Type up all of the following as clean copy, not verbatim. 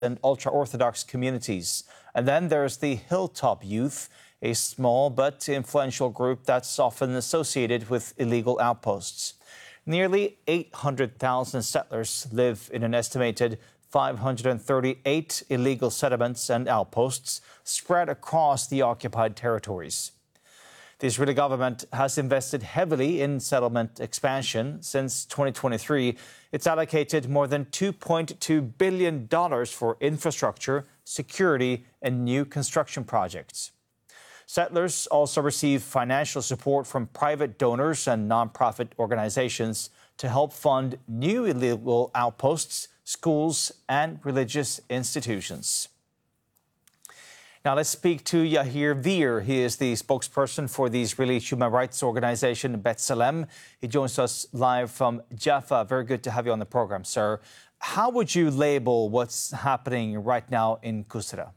and ultra-Orthodox communities. And then there's the Hilltop Youth, a small but influential group that's often associated with illegal outposts. Nearly 800,000 settlers live in an estimated 538 illegal settlements and outposts spread across the occupied territories. The Israeli government has invested heavily in settlement expansion. Since 2023, it's allocated more than $2.2 billion for infrastructure, security, and new construction projects. Settlers also receive financial support from private donors and nonprofit organizations to help fund new illegal outposts, schools, and religious institutions. Now let's speak to Yair Veer. He is the spokesperson for the Israeli human rights organization B'Tselem. He joins us live from Jaffa. Very good to have you on the program, sir. How would you label what's happening right now in Kusra?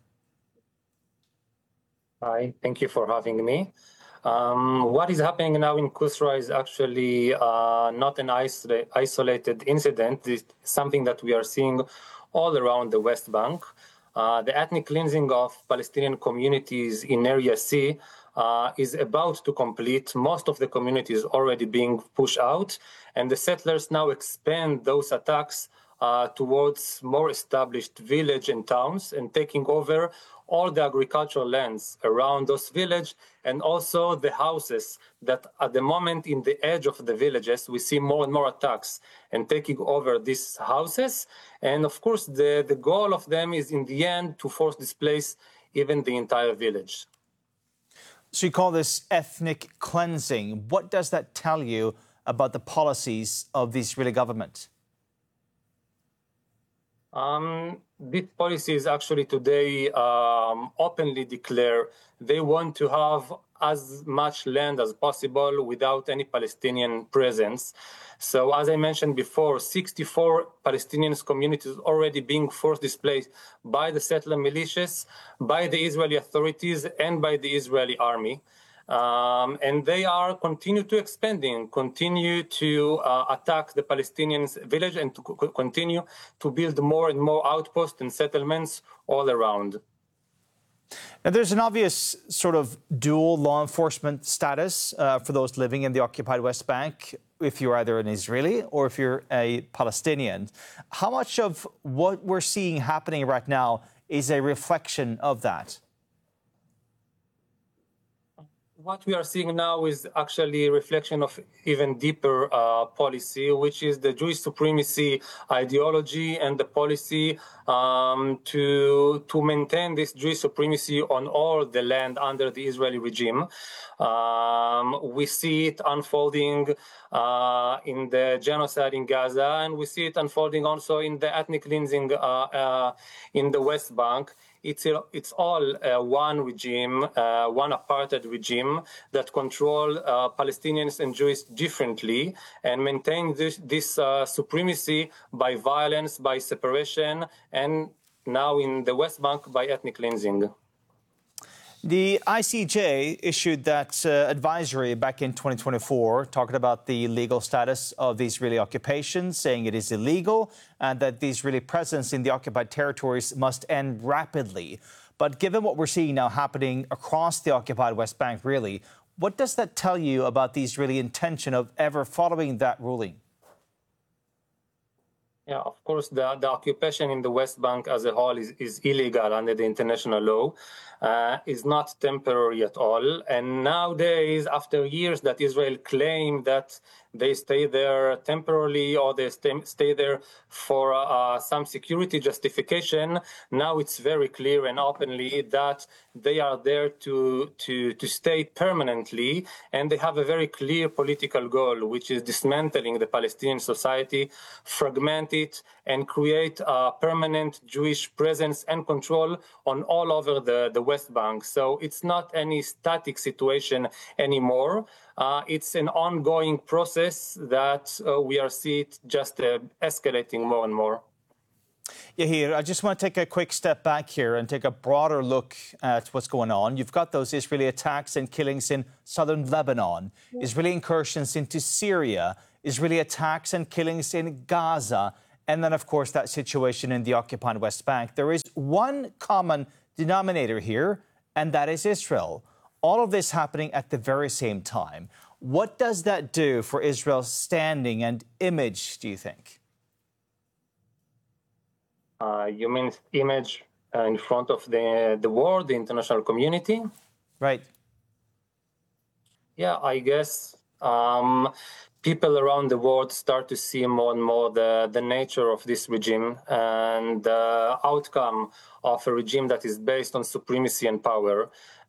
Hi, thank you for having me. What is happening now in Kusra is actually not an isolated incident. It's something that we are seeing all around the West Bank. The ethnic cleansing of Palestinian communities in Area C is about to complete. Most of the community is already being pushed out, and the settlers now expand those attacks towards more established villages and towns and taking over all the agricultural lands around those villages and also the houses that at the moment in the edge of the villages, we see more and more attacks and taking over these houses. And of course, the goal of them is in the end to force displace even the entire village. So you call this ethnic cleansing. What does that tell you about the policies of the Israeli government? This policy is actually today openly declare they want to have as much land as possible without any Palestinian presence. So as I mentioned before, 64 Palestinian communities already being forced displaced by the settler militias, by the Israeli authorities, and by the Israeli army. And they are continue to expanding, continue to attack the Palestinian village and to continue to build more and more outposts and settlements all around. Now, there's an obvious sort of dual law enforcement status for those living in the occupied West Bank, if you're either an Israeli or if you're a Palestinian. How much of what we're seeing happening right now is a reflection of that? What we are seeing now is actually a reflection of even deeper policy, which is the Jewish supremacy ideology and the policy to maintain this Jewish supremacy on all the land under the Israeli regime. We see it unfolding in the genocide in Gaza, and we see it unfolding also in the ethnic cleansing in the West Bank. It's all one regime, one apartheid regime that control Palestinians and Jews differently and maintain this supremacy by violence, by separation, and now in the West Bank by ethnic cleansing. The ICJ issued that advisory back in 2024, talking about the legal status of the Israeli occupation, saying it is illegal and that the Israeli presence in the occupied territories must end rapidly. But given what we're seeing now happening across the occupied West Bank, really, what does that tell you about the Israeli intention of ever following that ruling? Yeah, of course, the occupation in the West Bank as a whole is illegal under the international law, is not temporary at all. And nowadays, after years that Israel claimed that they stay there temporarily or they stay there for some security justification, now it's very clear and openly that they are there to stay permanently, and they have a very clear political goal, which is dismantling the Palestinian society, fragment it, and create a permanent Jewish presence and control on all over the West Bank. So it's not any static situation anymore. It's an ongoing process that we are seeing just escalating more and more. Yair, I just want to take a quick step back here and take a broader look at what's going on. You've got those Israeli attacks and killings in southern Lebanon, Israeli incursions into Syria, Israeli attacks and killings in Gaza, and then, of course, that situation in the occupied West Bank. There is one common denominator here, and that is Israel. All of this happening at the very same time. What does that do for Israel's standing and image, do you think? You mean image in front of the world, the international community? Right. Yeah, I guess people around the world start to see more and more the nature of this regime and the outcome of a regime that is based on supremacy and power.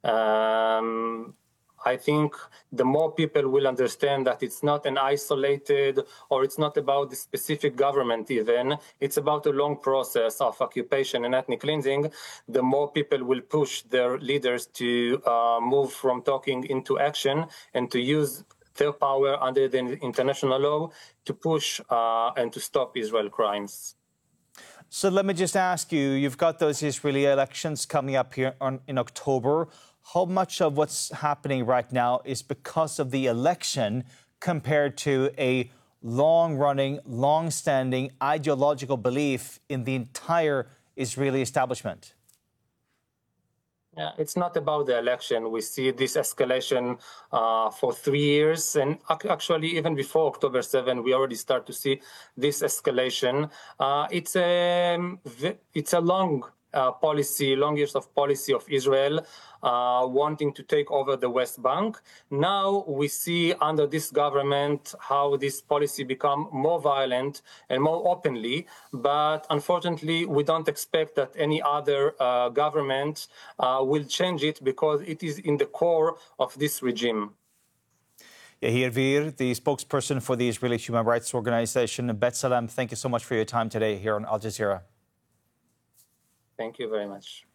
I think the more people will understand that it's not an isolated, or it's not about the specific government even, it's about a long process of occupation and ethnic cleansing, the more people will push their leaders to move from talking into action and to use their power under the international law to push and to stop Israel crimes. So let me just ask you, you've got those Israeli elections coming up here in October. How much of what's happening right now is because of the election compared to a long-running, long-standing ideological belief in the entire Israeli establishment? Yeah, it's not about the election. We see this escalation for 3 years. And actually, even before October 7, we already start to see this escalation. It's a long years of policy of Israel wanting to take over the West Bank. Now we see under this government how this policy become more violent and more openly. But unfortunately, we don't expect that any other government will change it because it is in the core of this regime. Yair Dvir, the spokesperson for the Israeli human rights organization B'Tselem, thank you so much for your time today here on Al Jazeera. Thank you very much.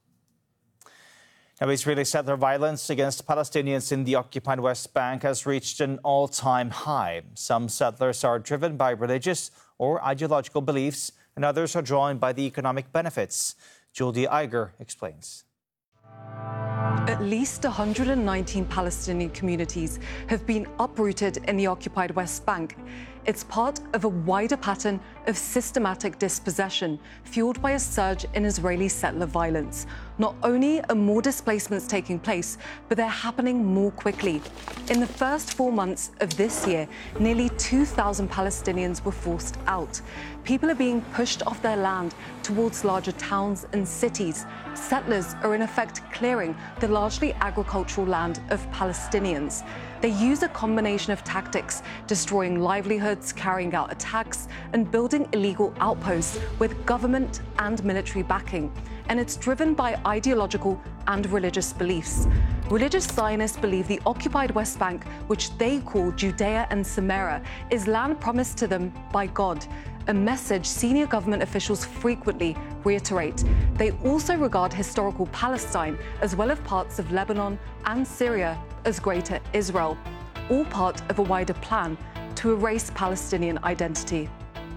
Now, Israeli settler violence against Palestinians in the occupied West Bank has reached an all-time high. Some settlers are driven by religious or ideological beliefs, and others are drawn by the economic benefits. Julie Eiger explains. At least 119 Palestinian communities have been uprooted in the occupied West Bank. It's part of a wider pattern of systematic dispossession fueled by a surge in Israeli settler violence. Not only are more displacements taking place, but they're happening more quickly. In the first 4 months of this year, nearly 2,000 Palestinians were forced out. People are being pushed off their land towards larger towns and cities. Settlers are in effect clearing the largely agricultural land of Palestinians. They use a combination of tactics, destroying livelihoods, carrying out attacks, and building illegal outposts with government and military backing. And it's driven by ideological and religious beliefs. Religious Zionists believe the occupied West Bank, which they call Judea and Samaria, is land promised to them by God, a message senior government officials frequently reiterate. They also regard historical Palestine, as well as parts of Lebanon and Syria, as Greater Israel, all part of a wider plan to erase Palestinian identity.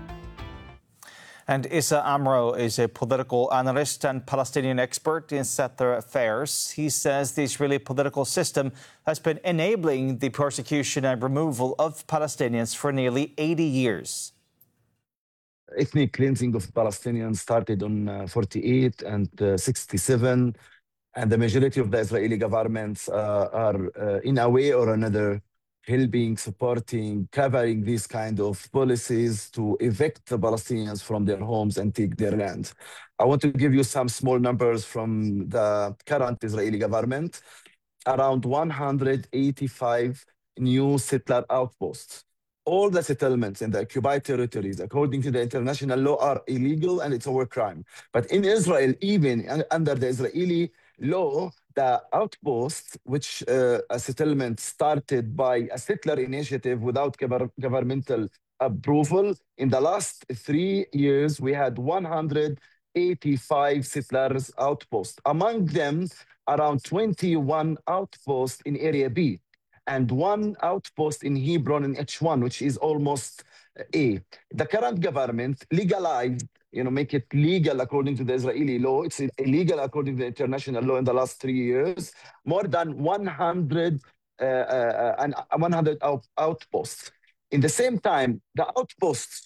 And Issa Amro is a political analyst and Palestinian expert in settler affairs. He says the Israeli political system has been enabling the persecution and removal of Palestinians for nearly 80 years. Ethnic cleansing of Palestinians started on 48 and 67, and the majority of the Israeli governments are in a way or another helping, supporting, covering these kind of policies to evict the Palestinians from their homes and take their land. I want to give you some small numbers from the current Israeli government. Around 185 new settler outposts. All the settlements in the occupied territories, according to the international law, are illegal and it's a war crime. But in Israel, even under the Israeli law, the outpost, which a settlement started by a settler initiative without governmental approval, in the last 3 years, we had 185 settlers outposts. Among them, around 21 outposts in Area B, and 1 outpost in Hebron in H1, which is almost A. The current government legalized, make it legal according to the Israeli law. It's illegal according to the international law in the last 3 years. More than 100 outposts. In the same time, the outposts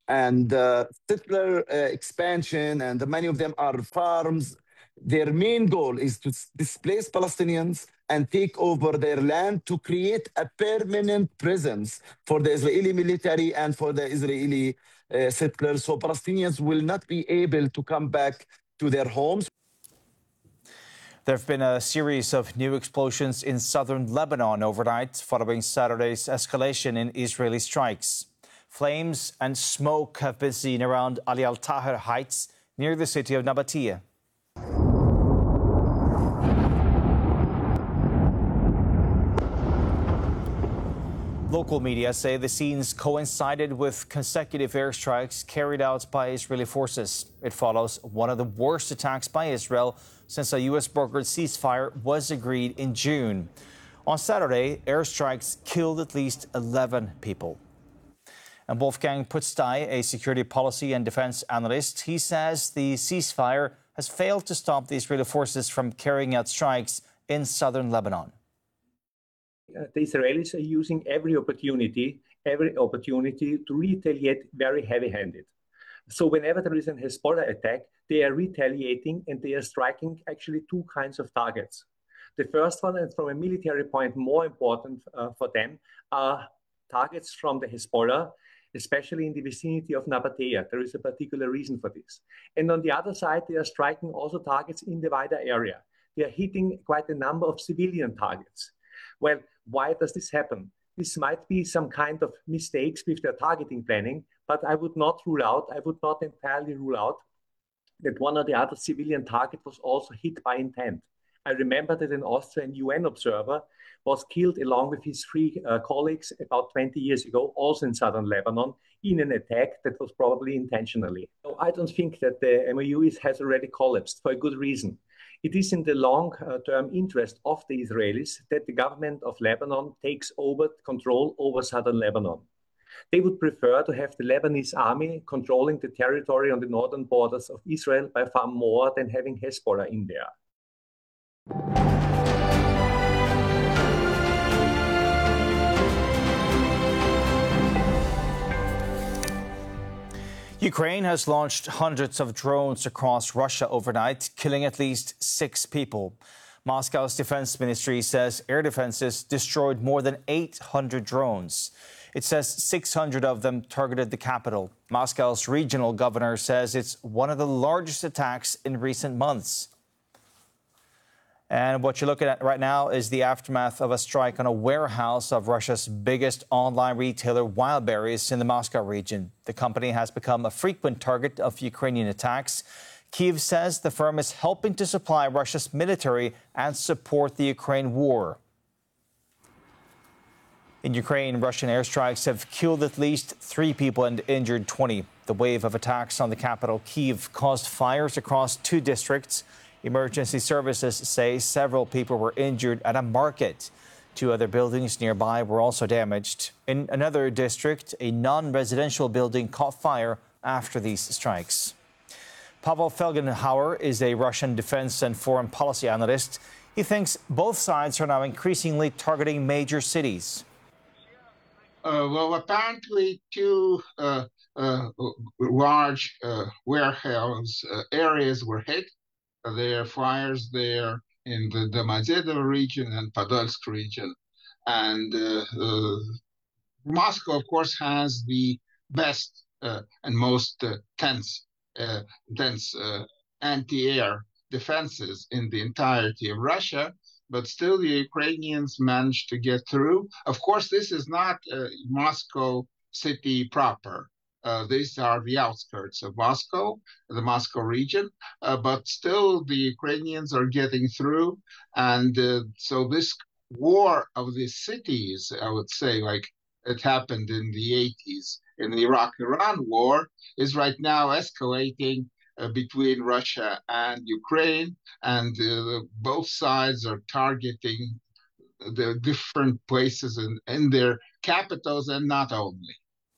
and settler expansion, and many of them are farms. Their main goal is to displace Palestinians and take over their land to create a permanent presence for the Israeli military and for the Israeli settlers. So Palestinians will not be able to come back to their homes. There have been a series of new explosions in southern Lebanon overnight following Saturday's escalation in Israeli strikes. Flames and smoke have been seen around Ali al-Tahir Heights near the city of Nabatea. Local media say the scenes coincided with consecutive airstrikes carried out by Israeli forces. It follows one of the worst attacks by Israel since a U.S.-brokered ceasefire was agreed in June. On Saturday, airstrikes killed at least 11 people. And Wolfgang Putztai, a security policy and defense analyst, he says the ceasefire has failed to stop the Israeli forces from carrying out strikes in southern Lebanon. The Israelis are using every opportunity to retaliate very heavy-handed. So whenever there is a Hezbollah attack, they are retaliating and they are striking actually two kinds of targets. The first one, and from a military point more important for them, are targets from the Hezbollah, especially in the vicinity of Nabatea. There is a particular reason for this. And on the other side, they are striking also targets in the wider area. They are hitting quite a number of civilian targets. Well, why does this happen? This might be some kind of mistakes with their targeting planning, but I would not entirely rule out that one or the other civilian target was also hit by intent. I remember that an Austrian UN observer was killed along with his three colleagues about 20 years ago, also in southern Lebanon, in an attack that was probably intentionally. So I don't think that the MOU has already collapsed for a good reason. It is in the long-term interest of the Israelis that the government of Lebanon takes over control over southern Lebanon. They would prefer to have the Lebanese army controlling the territory on the northern borders of Israel by far more than having Hezbollah in there. Ukraine has launched hundreds of drones across Russia overnight, killing at least 6 people. Moscow's defense ministry says air defenses destroyed more than 800 drones. It says 600 of them targeted the capital. Moscow's regional governor says it's one of the largest attacks in recent months. And what you're looking at right now is the aftermath of a strike on a warehouse of Russia's biggest online retailer, Wildberries, in the Moscow region. The company has become a frequent target of Ukrainian attacks. Kyiv says the firm is helping to supply Russia's military and support the Ukraine war. In Ukraine, Russian airstrikes have killed at least 3 people and injured 20. The wave of attacks on the capital, Kyiv, caused fires across 2 districts. Emergency services say several people were injured at a market. 2 other buildings nearby were also damaged. In another district, a non-residential building caught fire after these strikes. Pavel Felgenhauer is a Russian defense and foreign policy analyst. He thinks both sides are now increasingly targeting major cities. Well, apparently 2 large warehouse areas were hit. There are fires there in the Domodedovo region and Podolsk region. And Moscow, of course, has the best and most dense anti-air defenses in the entirety of Russia. But still, the Ukrainians managed to get through. Of course, this is not Moscow city proper. These are the outskirts of Moscow, the Moscow region, but still the Ukrainians are getting through. And so this war of the cities, I would say, like it happened in the 80s in the Iraq-Iran war, is right now escalating between Russia and Ukraine, and both sides are targeting the different places in their capitals and not only.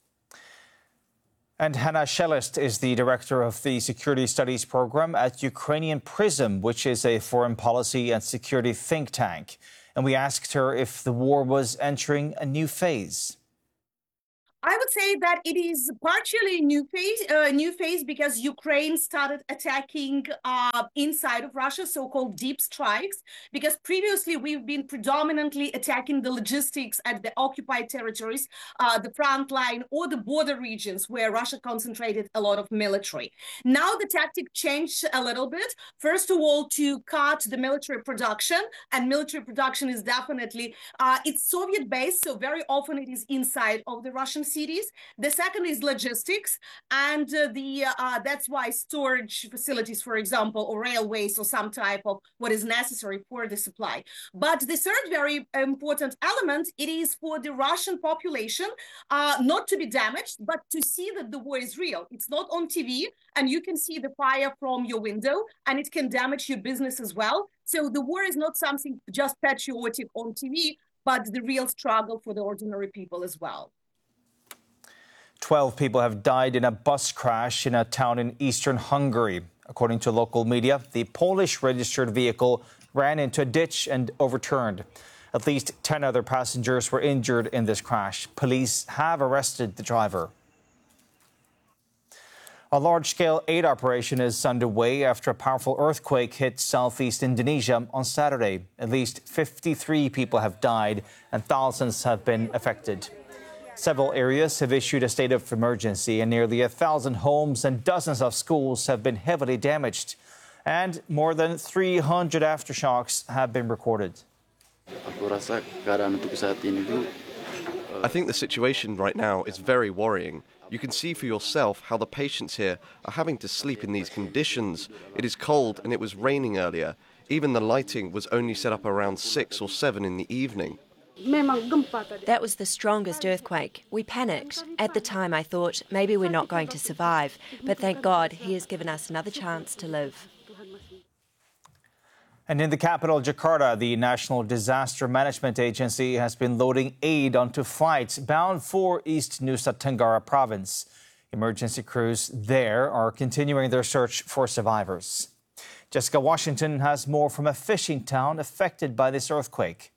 And Hannah Shelest is the director of the Security Studies program at Ukrainian PRISM, which is a foreign policy and security think tank. And we asked her if the war was entering a new phase. I would say that it is partially new phase because Ukraine started attacking inside of Russia, so-called deep strikes. Because previously we've been predominantly attacking the logistics at the occupied territories, the front line or the border regions where Russia concentrated a lot of military. Now the tactic changed a little bit. First of all, to cut the military production, and military production is definitely it's Soviet based, so very often it is inside of the Russian cities. The second is logistics, and that's why storage facilities, for example, or railways or some type of what is necessary for the supply. But the third very important element, it is for the Russian population not to be damaged, but to see that the war is real. It's not on TV, and you can see the fire from your window, and it can damage your business as well. So the war is not something just patriotic on TV, but the real struggle for the ordinary people as well. 12 people have died in a bus crash in a town in eastern Hungary. According to local media, the Polish-registered vehicle ran into a ditch and overturned. At least 10 other passengers were injured in this crash. Police have arrested the driver. A large-scale aid operation is underway after a powerful earthquake hit southeast Indonesia on Saturday. At least 53 people have died and thousands have been affected. Several areas have issued a state of emergency, and nearly 1,000 homes and dozens of schools have been heavily damaged. And more than 300 aftershocks have been recorded. I think the situation right now is very worrying. You can see for yourself how the patients here are having to sleep in these conditions. It is cold and it was raining earlier. Even the lighting was only set up around 6 or 7 in the evening. That was the strongest earthquake. We panicked. At the time I thought maybe we're not going to survive, but thank God he has given us another chance to live. And in the capital, Jakarta, the National Disaster Management Agency has been loading aid onto flights bound for East Nusa Tenggara province. Emergency crews there are continuing their search for survivors. Jessica Washington has more from a fishing town affected by this earthquake.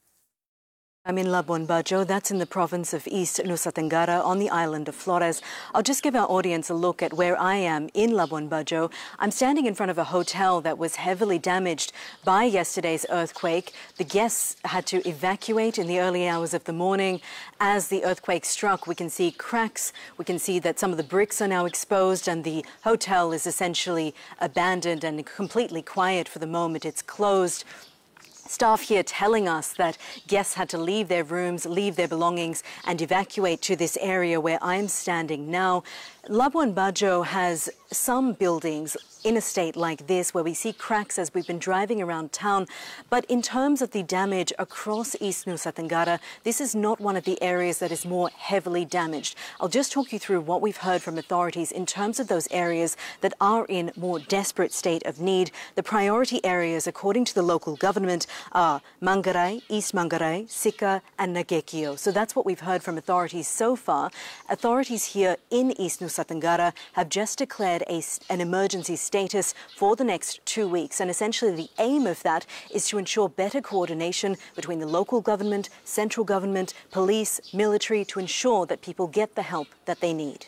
I'm in Labuan Bajo, that's in the province of East Nusa Tenggara on the island of Flores. I'll just give our audience a look at where I am in Labuan Bajo. I'm standing in front of a hotel that was heavily damaged by yesterday's earthquake. The guests had to evacuate in the early hours of the morning. As the earthquake struck, we can see cracks. We can see that some of the bricks are now exposed, and the hotel is essentially abandoned and completely quiet for the moment. It's closed. Staff here telling us that guests had to leave their rooms, leave their belongings and evacuate to this area where I'm standing now. Labuan Bajo has some buildings in a state like this where we see cracks as we've been driving around town. But in terms of the damage across East Nusa Tenggara, this is not one of the areas that is more heavily damaged. I'll just talk you through what we've heard from authorities in terms of those areas that are in more desperate state of need. The priority areas, according to the local government, are Manggarai, East Manggarai, Sika and Nagekio. So that's what we've heard from authorities so far. Authorities here in East Nusa Tenggara have just declared an emergency status for the next 2 weeks. And essentially the aim of that is to ensure better coordination between the local government, central government, police, military, to ensure that people get the help that they need.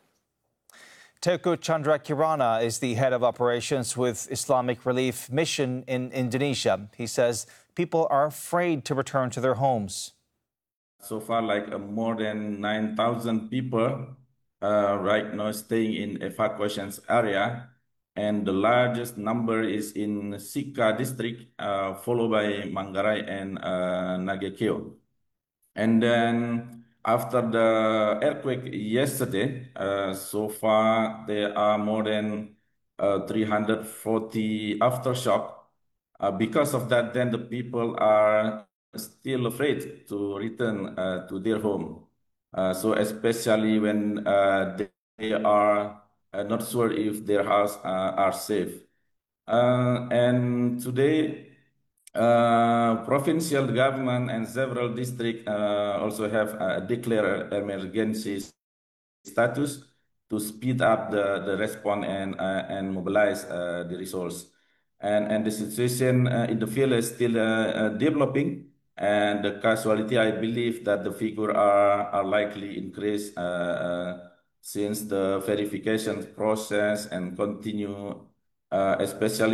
Teuku Chandrakirana is the head of operations with Islamic Relief Mission in Indonesia. He says people are afraid to return to their homes. So far, more than 9,000 people right now staying in evacuations area. And the largest number is in Sika district, followed by Manggarai and Nagekio. And then after the earthquake yesterday, so far there are more than 340 aftershock. Because of that, then the people are still afraid to return to their home. So especially when they are not sure if their house are safe. And today, provincial government and several districts also have declared emergency status to speed up the response and mobilize the resource. And the situation in the field is still developing. And the casualty, I believe that the figure are likely increase since the verification process and continue, especially